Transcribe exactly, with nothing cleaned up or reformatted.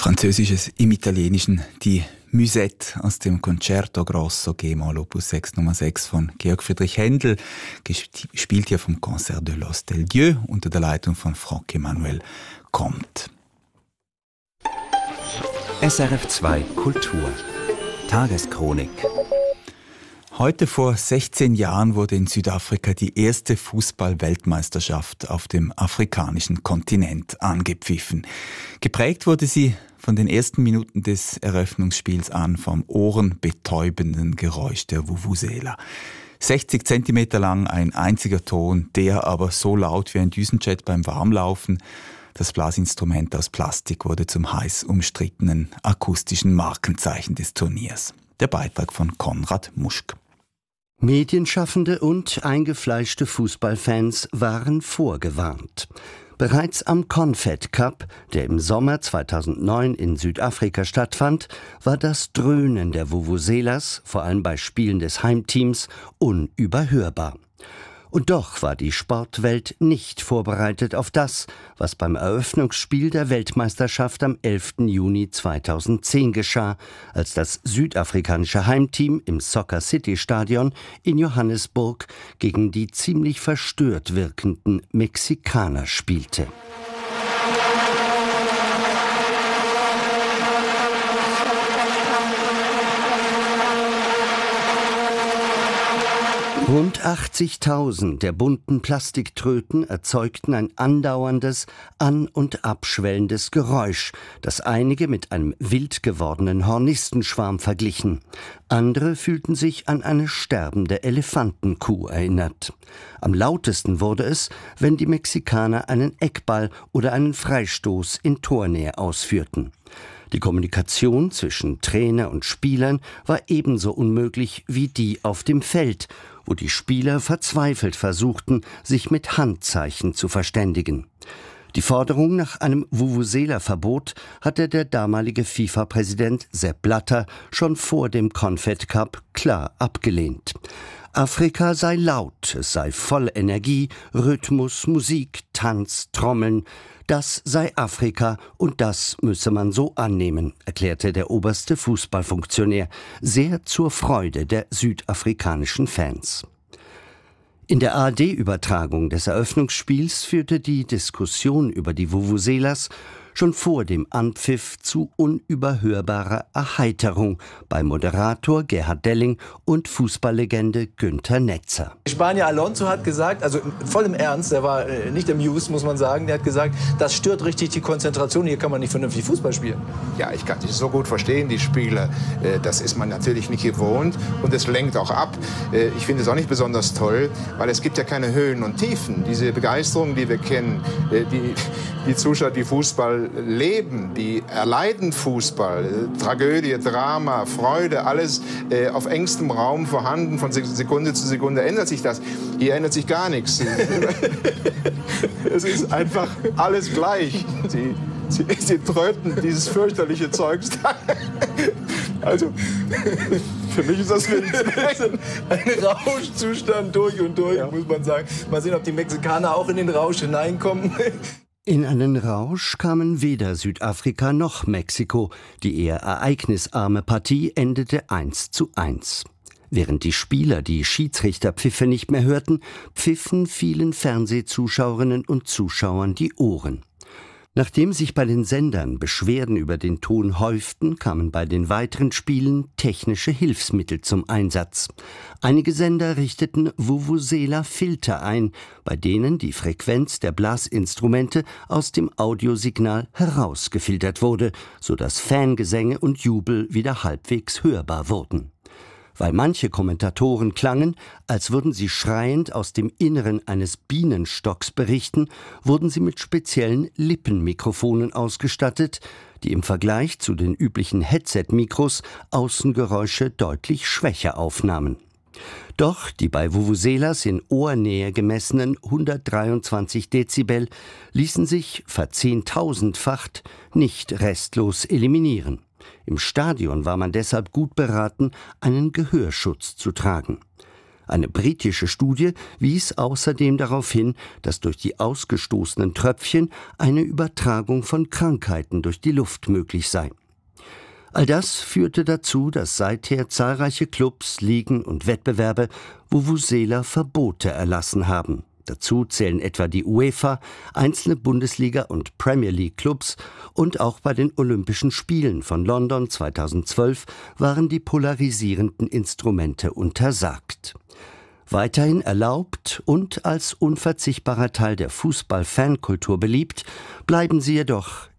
Französisches im Italienischen, die Musette aus dem Concerto Grosso G-Moll Opus sechs Nummer sechs von Georg Friedrich Händel, gespielt hier vom Concert de l'Hostel Dieu unter der Leitung von Franck-Emmanuel Comte. S R F zwei Kultur Tageschronik. Heute vor sechzehn Jahren wurde in Südafrika die erste Fußball-Weltmeisterschaft auf dem afrikanischen Kontinent angepfiffen. Geprägt wurde sie von den ersten Minuten des Eröffnungsspiels an vom ohrenbetäubenden Geräusch der Vuvuzela. sechzig Zentimeter lang ein einziger Ton, der aber so laut wie ein Düsenjet beim Warmlaufen. Das Blasinstrument aus Plastik wurde zum heiß umstrittenen akustischen Markenzeichen des Turniers. Der Beitrag von Konrad Muschk. Medienschaffende und eingefleischte Fußballfans waren vorgewarnt. Bereits am Confed Cup, der im Sommer zweitausendneun in Südafrika stattfand, war das Dröhnen der Vuvuzelas, vor allem bei Spielen des Heimteams, unüberhörbar. Und doch war die Sportwelt nicht vorbereitet auf das, was beim Eröffnungsspiel der Weltmeisterschaft am elften Juni zweitausendzehn geschah, als das südafrikanische Heimteam im Soccer City Stadion in Johannesburg gegen die ziemlich verstört wirkenden Mexikaner spielte. Rund achtzigtausend der bunten Plastiktröten erzeugten ein andauerndes, an- und abschwellendes Geräusch, das einige mit einem wild gewordenen Hornistenschwarm verglichen. Andere fühlten sich an eine sterbende Elefantenkuh erinnert. Am lautesten wurde es, wenn die Mexikaner einen Eckball oder einen Freistoß in Tornähe ausführten. Die Kommunikation zwischen Trainer und Spielern war ebenso unmöglich wie die auf dem Feld, wo die Spieler verzweifelt versuchten, sich mit Handzeichen zu verständigen. Die Forderung nach einem Vuvuzela-Verbot hatte der damalige FIFA-Präsident Sepp Blatter schon vor dem Confed Cup klar abgelehnt. Afrika sei laut, es sei voll Energie, Rhythmus, Musik, Tanz, Trommeln. Das sei Afrika und das müsse man so annehmen, erklärte der oberste Fußballfunktionär, sehr zur Freude der südafrikanischen Fans. In der A R D-Übertragung des Eröffnungsspiels führte die Diskussion über die Vuvuzelas schon vor dem Anpfiff zu unüberhörbarer Erheiterung bei Moderator Gerhard Delling und Fußballlegende Günther Netzer. Spanier Alonso hat gesagt, also voll im Ernst, der war äh, nicht amused, muss man sagen, der hat gesagt, das stört richtig die Konzentration, hier kann man nicht vernünftig Fußball spielen. Ja, ich kann das so gut verstehen, die Spieler, äh, das ist man natürlich nicht gewohnt und es lenkt auch ab. Äh, ich finde es auch nicht besonders toll, weil es gibt ja keine Höhen und Tiefen. Diese Begeisterung, die wir kennen, äh, die, die Zuschauer, die Fußball leben, die erleiden Fußball, Tragödie, Drama, Freude, alles äh, auf engstem Raum vorhanden, von Sekunde zu Sekunde ändert sich das. Hier ändert sich gar nichts. Es ist einfach alles gleich. Sie, sie, sie tröten dieses fürchterliche Zeugs. Also, für mich ist das ein, ein Rauschzustand durch und durch, ja. Muss man sagen. Mal sehen, ob die Mexikaner auch in den Rausch hineinkommen. In einen Rausch kamen weder Südafrika noch Mexiko. Die eher ereignisarme Partie endete eins zu eins. Während die Spieler die Schiedsrichterpfiffe nicht mehr hörten, pfiffen vielen Fernsehzuschauerinnen und Zuschauern die Ohren. Nachdem sich bei den Sendern Beschwerden über den Ton häuften, kamen bei den weiteren Spielen technische Hilfsmittel zum Einsatz. Einige Sender richteten Vuvuzela-Filter ein, bei denen die Frequenz der Blasinstrumente aus dem Audiosignal herausgefiltert wurde, sodass Fangesänge und Jubel wieder halbwegs hörbar wurden. Weil manche Kommentatoren klangen, als würden sie schreiend aus dem Inneren eines Bienenstocks berichten, wurden sie mit speziellen Lippenmikrofonen ausgestattet, die im Vergleich zu den üblichen Headset-Mikros Außengeräusche deutlich schwächer aufnahmen. Doch die bei Vuvuzelas in Ohrnähe gemessenen hundertdreiundzwanzig Dezibel ließen sich verzehntausendfacht nicht restlos eliminieren. Im Stadion war man deshalb gut beraten, einen Gehörschutz zu tragen. Eine britische Studie wies außerdem darauf hin, dass durch die ausgestoßenen Tröpfchen eine Übertragung von Krankheiten durch die Luft möglich sei. All das führte dazu, dass seither zahlreiche Clubs, Ligen und Wettbewerbe Vuvuzela Verbote erlassen haben. Dazu zählen etwa die UEFA, einzelne Bundesliga- und Premier League-Clubs und auch bei den Olympischen Spielen von London zweitausendzwölf waren die polarisierenden Instrumente untersagt. Weiterhin erlaubt und als unverzichtbarer Teil der Fußball-Fankultur beliebt, bleiben sie jedoch